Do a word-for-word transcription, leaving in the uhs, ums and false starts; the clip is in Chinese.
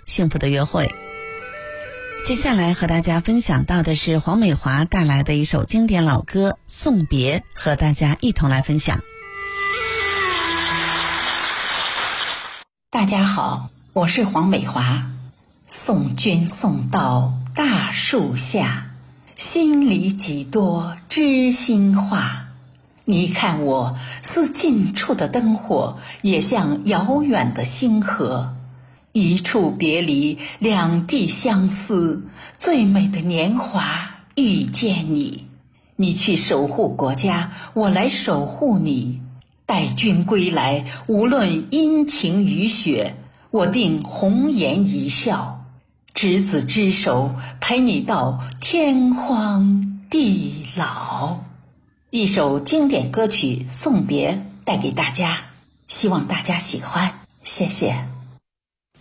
幸福的约会。接下来和大家分享到的是黄美华带来的一首经典老歌《送别》，和大家一同来分享。 大家好，我是黄美华。送君送到大树下，心里几多知心话。你看我似近处的灯火，也像遥远的星河。一处别离，两地相思，最美的年华遇见你。你去守护国家，我来守护你。待君归来，无论阴晴雨雪，我定红颜一笑，执子之手，陪你到天荒地老。一首经典歌曲《送别》带给大家，希望大家喜欢，谢谢。